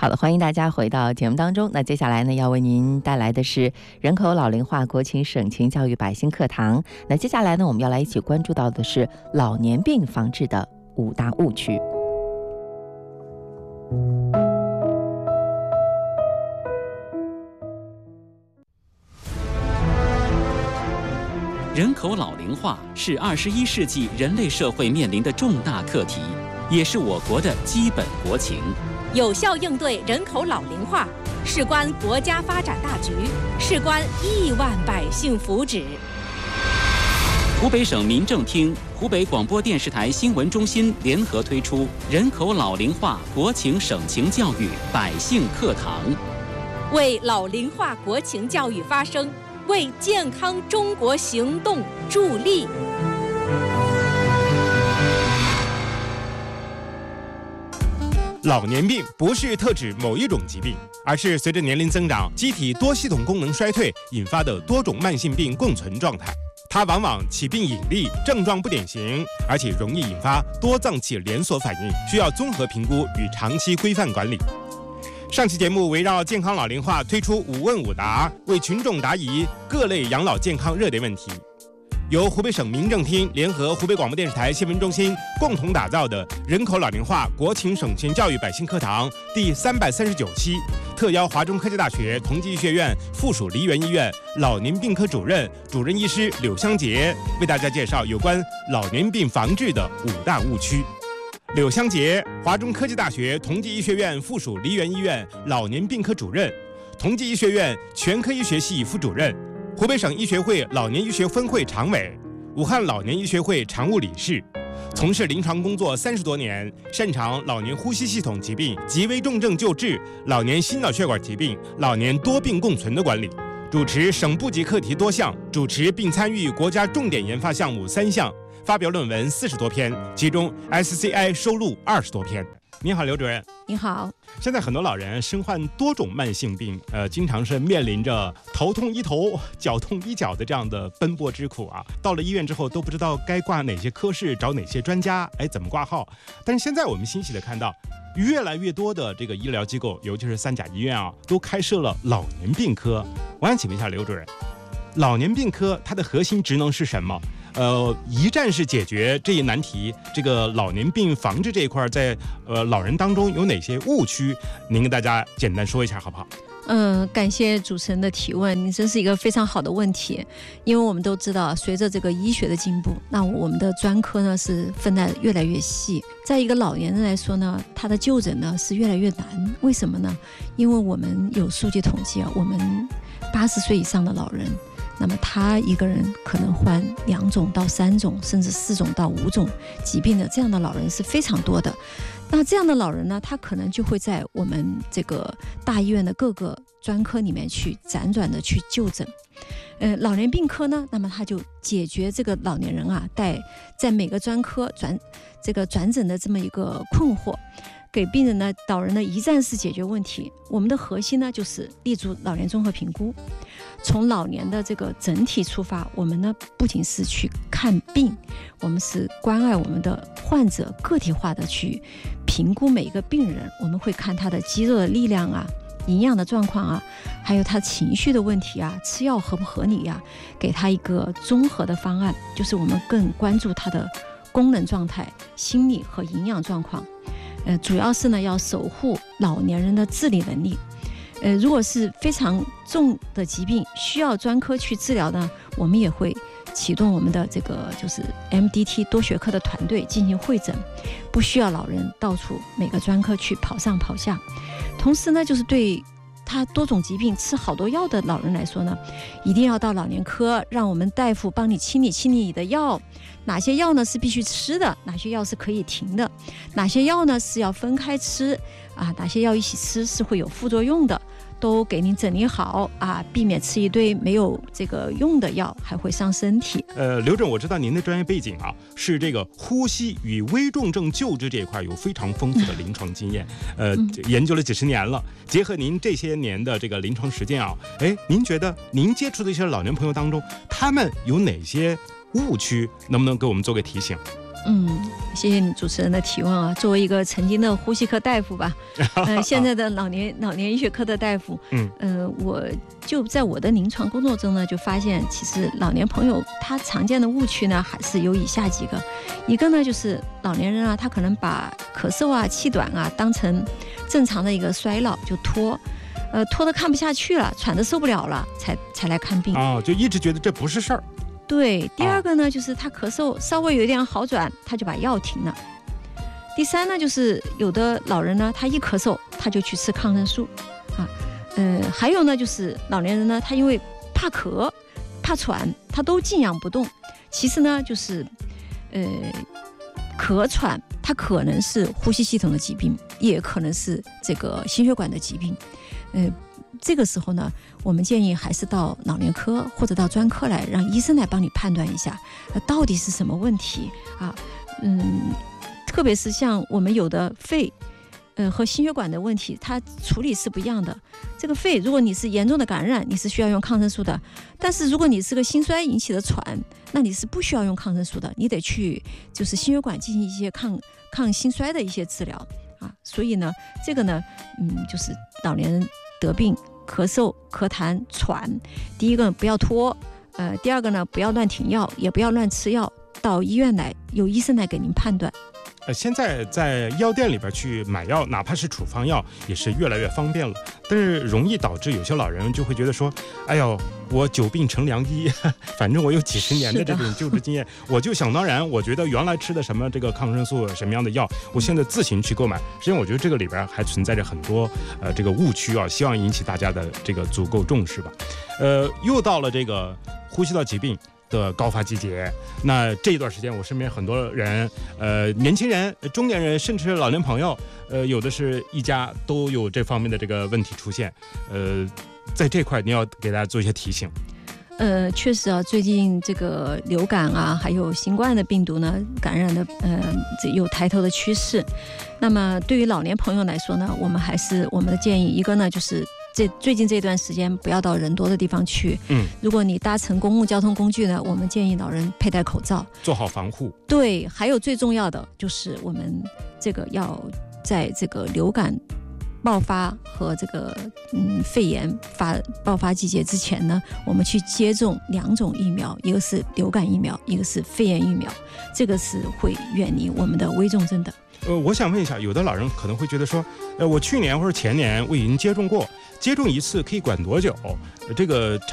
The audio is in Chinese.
好的，欢迎大家回到节目当中。那接下来呢，要为您带来的是人口老龄化国情省情教育百姓课堂。那接下来呢，我们要来一起关注到的是老年病防治的5大误区。 人口老龄化是21世纪人类社会面临的重大课题，也是我国的基本国情。 有效应对人口老龄化，事关国家发展大局，事关亿万百姓福祉。 湖北省民政厅、湖北广播电视台新闻中心联合推出人口老龄化国情省情教育百姓课堂， 为老龄化国情教育发声，为健康中国行动助力。 老年病不是特指某一种疾病，而是随着年龄增长，机体多系统功能衰退引发的多种慢性病共存状态。它往往起病隐匿，症状不典型，而且容易引发多脏器连锁反应，需要综合评估与长期规范管理。上期节目围绕健康老龄化推出5问5答，为群众答疑各类养老健康热点问题。由湖北省民政厅联合湖北广播电视台新闻中心共同打造的人口老龄化国情省情教育百姓课堂第339期，特邀华中科技大学同济医学院附属梨园医院老年病科主任、主任医师柳香杰为大家介绍有关老年病防治的5大误区。柳香杰，华中科技大学同济医学院附属梨园医院老年病科主任，同济医学院全科医学系副主任，湖北省医学会老年医学分会常委，武汉老年医学会常务理事，从事临床工作30多年，擅长老年呼吸系统疾病及危重症救治、老年心脑血管疾病、老年多病共存的管理，主持省部级课题多项，主持并参与国家重点研发项目3项，发表论文40多篇，其中 SCI 收录20多篇。您好，刘主任。 你好。 现在很多老人身患多种慢性病，经常是面临着头痛医头、脚痛医脚的这样的奔波之苦啊。到了医院之后，都不知道该挂哪些科室，找哪些专家，怎么挂号。但是现在我们欣喜的看到，越来越多的这个医疗机构，尤其是3甲医院啊，都开设了老年病科。我想请问一下刘主任，老年病科它的核心职能是什么？一站式解决这一难题，这个老年病防治这一块，在老人当中有哪些误区？您跟大家简单说一下好不好？ 感谢主持人的提问，你真是一个非常好的问题。因为我们都知道，随着这个医学的进步，那我们的专科呢是分得越来越细。在一个老年人来说呢，他的就诊呢是越来越难。为什么呢？因为我们有数据统计啊，我们80岁以上的老人，那么他一个人可能患2种到3种，甚至4种到5种疾病的这样的老人是非常多的。那这样的老人呢，他可能就会在我们这个大医院的各个专科里面去辗转的去就诊。老年病科呢，那么他就解决这个老年人啊在每个专科转诊的这么一个困惑，给病人呢老人呢一站式解决问题。我们的核心呢就是立足老年综合评估，从老年的这个整体出发，我们呢不仅是去看病，我们是关爱我们的患者，个体化的去评估每一个病人。我们会看他的肌肉的力量啊、营养的状况啊，还有他情绪的问题啊，吃药合不合理啊，给他一个综合的方案。就是我们更关注他的功能状态、心理和营养状况。主要是呢要守护老年人的自理能力。如果是非常重的疾病需要专科去治疗呢，我们也会启动我们的这个就是 MDT 多学科的团队进行会诊，不需要老人到处每个专科去跑上跑下。同时呢，就是对他多种疾病吃好多药的老人来说呢，一定要到老年科，让我们大夫帮你清理你的药，哪些药呢是必须吃的，哪些药是可以停的，哪些药呢是要分开吃啊，哪些药一起吃是会有副作用的，都给您整理好啊，避免吃一堆没有这个用的药，还会伤身体。 刘总，我知道您的专业背景啊，是这个呼吸与危重症救治这一块有非常丰富的临床经验，研究了几十年了。结合您这些年的这个临床实践啊，您觉得您接触的一些老年朋友当中，他们有哪些误区？能不能给我们做个提醒？ 谢谢你主持人的提问啊。作为一个曾经的呼吸科大夫吧，现在的老年医学科的大夫，我就在我的临床工作中呢，就发现其实老年朋友他常见的误区呢，还是有以下几个。一个呢就是老年人啊，他可能把咳嗽啊、气短啊当成正常的一个衰老，就拖得看不下去了，喘得受不了了，才来看病就一直觉得这不是事儿。 对，第二个呢，就是他咳嗽稍微有一点好转，他就把药停了。第三呢，就是有的老人呢，他一咳嗽他就去吃抗生素啊。还有呢，就是老年人呢，他因为怕咳、怕喘，他都静养不动。其实呢，就是咳喘，它可能是呼吸系统的疾病，也可能是这个心血管的疾病。这个时候呢，我们建议还是到老年科或者到专科来，让医生来帮你判断一下，到底是什么问题啊？特别是像我们有的肺，和心血管的问题，它处理是不一样的。这个肺，如果你是严重的感染，你是需要用抗生素的；但是如果你是个心衰引起的喘，那你是不需要用抗生素的，你得去就是心血管进行一些抗心衰的一些治疗啊。所以呢，这个呢，就是老年人得病。咳嗽、咳痰、喘，第一个不要拖，第二个呢不要乱停药，也不要乱吃药，到医院来，由医生来给您判断。 现在在药店里边去买药，哪怕是处方药，也是越来越方便了。但是容易导致有些老人就会觉得说，哎呦，我久病成良医，反正我有几十年的这种救治经验，我就想当然，我觉得原来吃的什么这个抗生素什么样的药，我现在自行去购买。实际上，我觉得这个里边还存在着很多这个误区啊，希望引起大家的这个足够重视吧。又到了这个呼吸道疾病的高发季节，那这一段时间我身边很多人，年轻人、中年人，甚至老年朋友，有的是一家都有这方面的这个问题出现，在这块你要给大家做一些提醒。 确实啊，最近这个流感啊，还有新冠的病毒呢，感染的有抬头的趋势。那么对于老年朋友来说呢，我们的建议，一个呢就是最近这段时间不要到人多的地方去。如果你搭乘公共交通工具呢，我们建议老人佩戴口罩，做好防护。对，还有最重要的就是我们这个要在这个流感爆发和这个肺炎爆发季节之前呢，我们去接种2种疫苗，一个是流感疫苗，一个是肺炎疫苗，这个是会远离我们的危重症的。 我想问一下，有的老人可能会觉得说，我去年或者前年我已经接种过，接种一次可以管多久？这个